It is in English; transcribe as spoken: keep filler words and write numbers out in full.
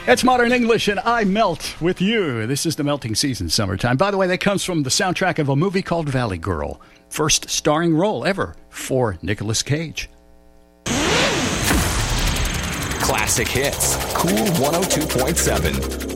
It's Modern English, and I melt with you. This is the melting season, summertime. By the way, that comes from the soundtrack of a movie called Valley Girl. First starring role ever for Nicolas Cage. Classic Hits, Cool one oh two point seven.